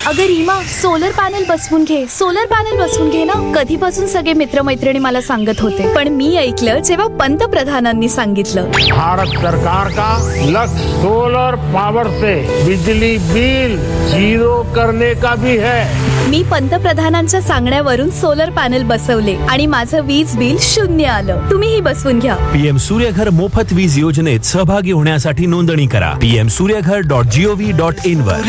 अगं Reema, solar panel बसवून घे, सोलर पॅनल बसवून घे ना. कधीपासून सगळे मित्रमैत्रिणी मला सांगत होते, पण मी ऐकलं जेव्हा पंतप्रधानांनी सांगितलं. भारत सरकार का लक्ष्य सोलर पावर से बिजली बिल जीरो करने का भी है. मी पंतप्रधानांच्या सांगण्यावरून सोलर पॅनल बसवले आणि माझं वीज बिल 0 आलं. तुम्हीही बसवून घ्या. पीएम सूर्यघर मोफत वीज योजनेत सहभागी होण्यासाठी नोंदणी करा. pmsuryaghar.gov.in वर.